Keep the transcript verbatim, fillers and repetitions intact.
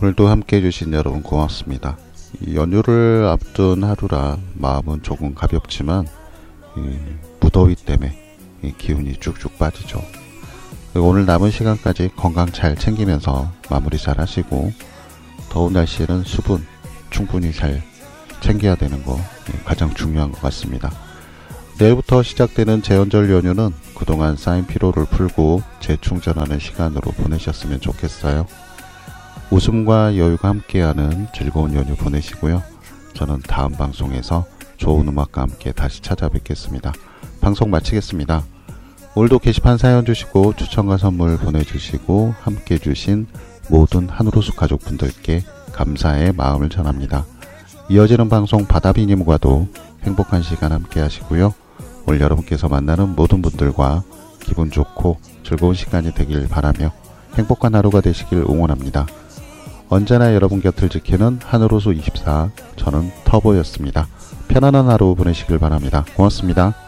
오늘도 함께 해주신 여러분 고맙습니다. 이 연휴를 앞둔 하루라 마음은 조금 가볍지만 이 무더위 때문에 이 기운이 쭉쭉 빠지죠. 오늘 남은 시간까지 건강 잘 챙기면서 마무리 잘 하시고, 더운 날씨에는 수분 충분히 잘 챙겨야 되는 거 가장 중요한 것 같습니다. 내일부터 시작되는 제헌절 연휴는 그동안 쌓인 피로를 풀고 재충전하는 시간으로 보내셨으면 좋겠어요. 웃음과 여유가 함께하는 즐거운 연휴 보내시고요. 저는 다음 방송에서 좋은 음악과 함께 다시 찾아뵙겠습니다. 방송 마치겠습니다. 오늘도 게시판 사연 주시고 추천과 선물 보내주시고 함께 해주신 모든 한우로수 가족분들께 감사의 마음을 전합니다. 이어지는 방송 바다비님과도 행복한 시간 함께 하시고요. 오늘 여러분께서 만나는 모든 분들과 기분 좋고 즐거운 시간이 되길 바라며 행복한 하루가 되시길 응원합니다. 언제나 여러분 곁을 지키는 한우로수 이십사, 저는 터보였습니다. 편안한 하루 보내시길 바랍니다. 고맙습니다.